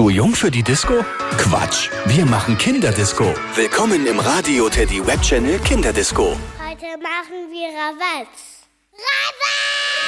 Zu jung für die Disco? Quatsch, wir machen Kinderdisco. Willkommen im Radio Teddy Web Channel Kinderdisco. Heute machen wir Rabatz. Rabatz!